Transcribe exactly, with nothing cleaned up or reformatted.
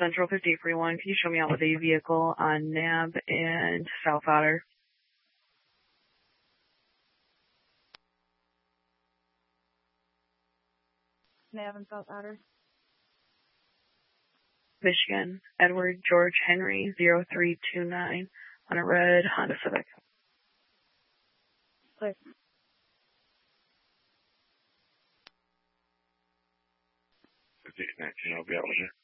Central fifty three one. Can you show me out with a vehicle on Nab and South Otter? Nab and South Otter. Michigan, Edward George Henry, zero three two nine, on a red Honda Civic. Clear. fifty-eight nineteen, I'll be out with you.